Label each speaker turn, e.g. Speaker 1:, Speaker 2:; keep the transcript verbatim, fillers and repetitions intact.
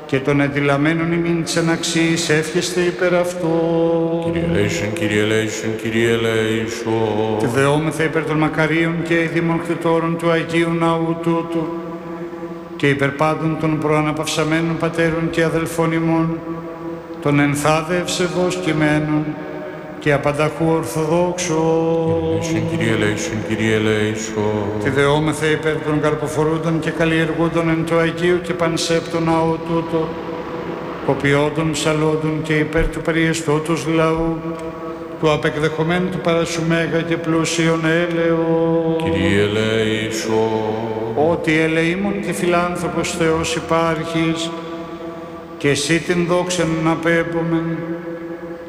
Speaker 1: και των εντυλαμένων ημίν της αναξής εύχεστε υπέρ αυτό.
Speaker 2: Κύριε ελέησον, Κύριε ελέησον, Κύριε ελέησον.
Speaker 1: Τη δεόμεθα υπέρ των μακαρίων και ειδήμων κτητόρων του Αγίου Ναού τούτου και υπέρ πάντων των προαναπαυσαμένων πατέρων και αδελφών ημών, των ενθάδε ευσεβώς κειμένων και απανταχού ορθοδόξων.
Speaker 2: Κύριε ελέησον, Κύριε ελέησον.
Speaker 1: Τη δεόμεθα υπέρ των καρποφορούντων και καλλιεργούντων εν το Αγίου και πανσέπτο ναό τούτο, κοπιόντων, ψαλόντων και υπέρ του περιεστώτος λαού, του απεκδεχομένου του παρασού μέγα και πλούσιον έλεο.
Speaker 2: Κύριε ελέησον.
Speaker 1: Ότι ελεήμων και φιλάνθρωπος Θεός υπάρχεις, και εσύ την δόξα να πέμπομεν